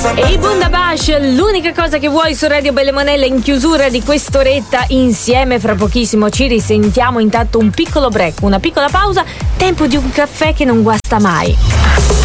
E i Bundabash, l'unica cosa che vuoi su Radio Belle Monelle in chiusura di quest'oretta insieme. Fra pochissimo ci risentiamo, intanto un piccolo break, una piccola pausa, tempo di un caffè che non guasta mai.